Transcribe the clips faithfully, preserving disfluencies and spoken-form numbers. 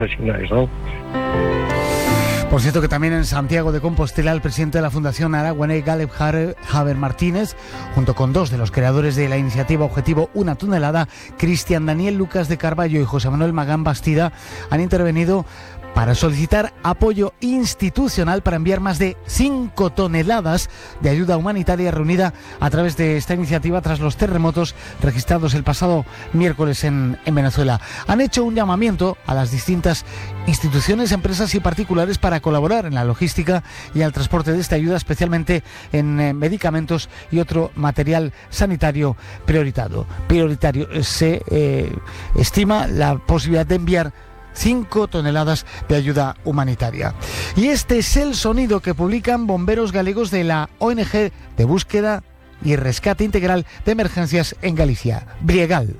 profesionales, ¿no? Por cierto que también en Santiago de Compostela el presidente de la Fundación Araguaney, Galeb Javer Martínez, junto con dos de los creadores de la iniciativa Objetivo Una Tonelada, Cristian Daniel Lucas de Carballo y José Manuel Magán Bastida, han intervenido para solicitar apoyo institucional para enviar más de cinco toneladas de ayuda humanitaria reunida a través de esta iniciativa tras los terremotos registrados el pasado miércoles en, en Venezuela. Han hecho un llamamiento a las distintas instituciones, empresas y particulares para colaborar en la logística y el transporte de esta ayuda, especialmente en eh, medicamentos y otro material sanitario prioritario. prioritario. Se eh, estima la posibilidad de enviar cinco toneladas de ayuda humanitaria. Y este es el sonido que publican bomberos galegos de la O N G de búsqueda y rescate integral de emergencias en Galicia, Briegal.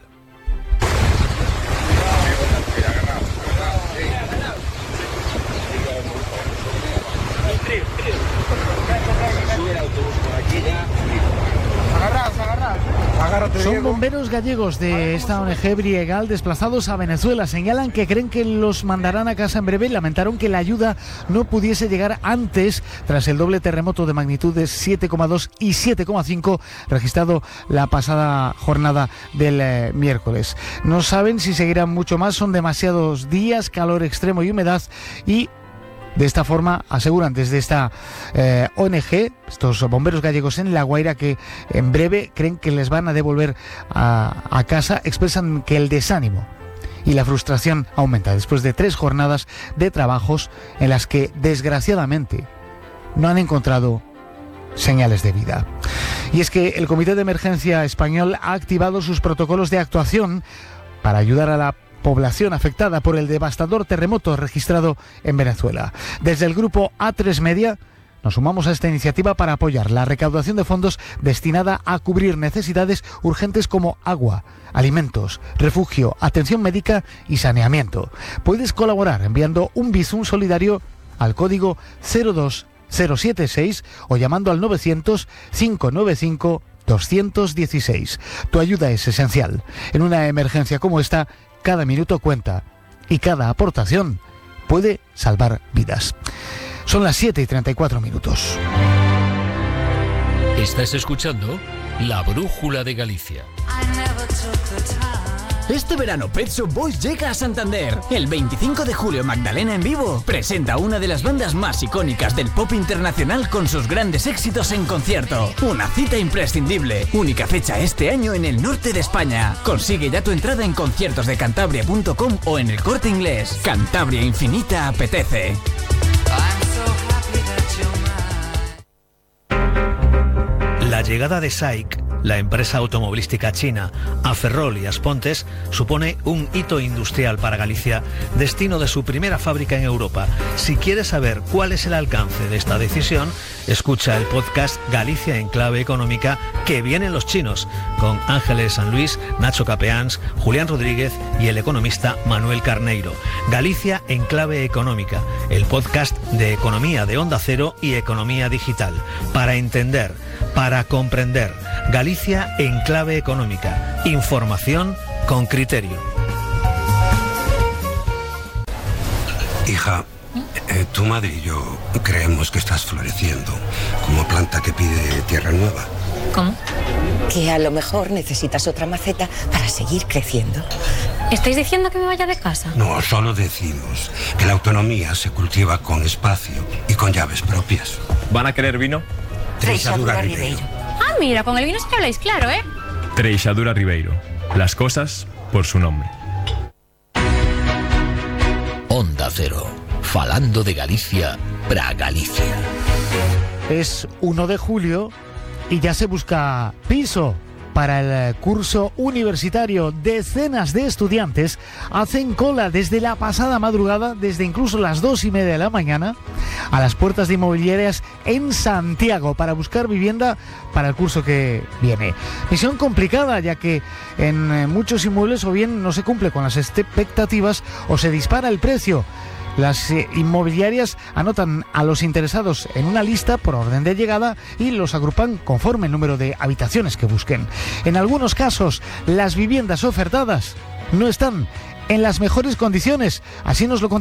Son bomberos gallegos de esta O N G Briegal desplazados a Venezuela. Señalan que creen que los mandarán a casa en breve. Lamentaron que la ayuda no pudiese llegar antes tras el doble terremoto de magnitud de siete coma dos y siete coma cinco registrado la pasada jornada del eh, miércoles. No saben si seguirán mucho más. Son demasiados días, calor extremo y humedad, y de esta forma aseguran desde esta eh, O N G, estos bomberos gallegos en La Guaira, que en breve creen que les van a devolver a, a casa. Expresan que el desánimo y la frustración aumenta después de tres jornadas de trabajos en las que desgraciadamente no han encontrado señales de vida. Y es que el Comité de Emergencia Español ha activado sus protocolos de actuación para ayudar a la población afectada por el devastador terremoto registrado en Venezuela. Desde el grupo A tres Media nos sumamos a esta iniciativa para apoyar la recaudación de fondos destinada a cubrir necesidades urgentes como agua, alimentos, refugio, atención médica y saneamiento. Puedes colaborar enviando un Bizum solidario al código cero dos cero siete seis o llamando al novecientos, cinco nueve cinco, dos uno seis. Tu ayuda es esencial. En una emergencia como esta, cada minuto cuenta y cada aportación puede salvar vidas. Son las siete y treinta y cuatro minutos. Estás escuchando La Brújula de Galicia. Este verano Pet Shop Boys llega a Santander. El veinticinco de julio Magdalena en vivo presenta una de las bandas más icónicas del pop internacional con sus grandes éxitos en concierto. Una cita imprescindible. Única fecha este año en el norte de España. Consigue ya tu entrada en conciertos de cantabria punto com o en el Corte Inglés. Cantabria Infinita apetece. La llegada de S A I C, la empresa automovilística china, a Ferrol y Aspontes, supone un hito industrial para Galicia, destino de su primera fábrica en Europa. Si quieres saber cuál es el alcance de esta decisión, escucha el podcast Galicia en Clave Económica, que vienen los chinos, con Ángeles San Luis, Nacho Capeans, Julián Rodríguez y el economista Manuel Carneiro. Galicia en Clave Económica, el podcast de economía de Onda Cero y economía digital. Para entender, para comprender. Galicia en Clave Económica. Información con criterio. Hija, eh, tu madre y yo creemos que estás floreciendo como planta que pide tierra nueva. ¿Cómo? Que a lo mejor necesitas otra maceta para seguir creciendo. ¿Estáis diciendo que me vaya de casa? No, solo decimos que la autonomía se cultiva con espacio y con llaves propias. ¿Van a querer vino? Treixadura Ribeiro. Ah, mira, con el vino sí que habláis claro, ¿eh? Treixadura Ribeiro. Las cosas por su nombre. Onda Cero. Falando de Galicia para Galicia. Es uno de julio y ya se busca piso para el curso universitario. Decenas de estudiantes hacen cola desde la pasada madrugada, desde incluso las dos y media de la mañana, a las puertas de inmobiliarias en Santiago para buscar vivienda para el curso que viene. Misión complicada, ya que en muchos inmuebles o bien no se cumple con las expectativas o se dispara el precio. Las eh, inmobiliarias anotan a los interesados en una lista por orden de llegada y los agrupan conforme el número de habitaciones que busquen. En algunos casos, las viviendas ofertadas no están en las mejores condiciones. Así nos lo